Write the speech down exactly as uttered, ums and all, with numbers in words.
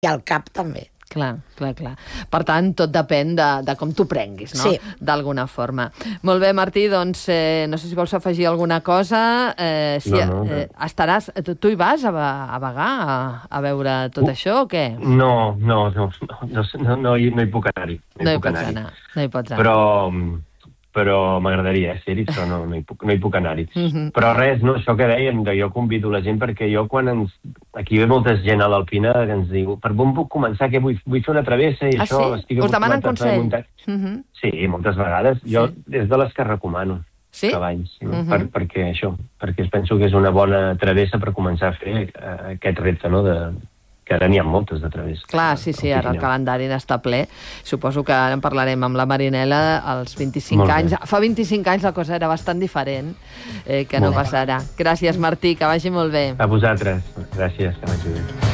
i al cap també. Clar, clar, clar. Per tant, tot depèn de, de com t'ho prenguis, no? Sí. D'alguna forma. Molt bé, Martí, doncs eh, no sé si vols afegir alguna cosa. Eh, si, no, no, eh, estaràs... Tu, tu hi vas a, a vagar, a, a veure tot uh, això o què? No, no, no, no, no, no, no, hi, no hi puc anar-hi. No, no hi pots anar, no hi pots anar. Però... però m'agradaria ser-hi, però no, no hi puc, no hi puc anar-hi. Uh -huh. Però res, no, això que dèiem, jo convido la gent perquè jo quan ens... Aquí ve molta gent a l'Alpina que ens diu per on puc començar, que vull, vull fer una travessa i ah, això... sí? Estic Us demanen consell? Uh -huh. Sí, moltes vegades. Sí. Jo és de les que recomano. Sí? Cavalls, no? uh -huh. per, perquè això, perquè penso que és una bona travessa per començar a fer uh, aquest repte, no?, de... que ara n'hi ha moltes de través. Clar, sí, sí, ara el calendari n'està ple. Suposo que ara en parlarem amb la Marinela als vint-i-cinc anys. Fa vint-i-cinc anys la cosa era bastant diferent, eh, que no passarà. Gràcies, Martí, que vagi molt bé. A vosaltres. Gràcies, que vagi bé.